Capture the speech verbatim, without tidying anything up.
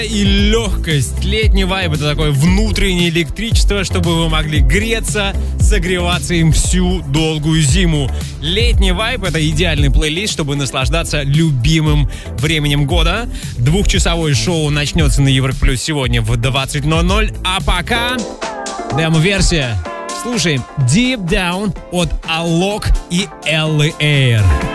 И легкость. Летний вайб — это такое внутреннее электричество, чтобы вы могли греться, согреваться им всю долгую зиму. Летний вайб — это идеальный плейлист, чтобы наслаждаться любимым временем года. Двухчасовое шоу начнется на Европе Плюс сегодня в двадцать ноль ноль. А пока демо-версия. Слушаем Deep Down от Alok и Ellie Air.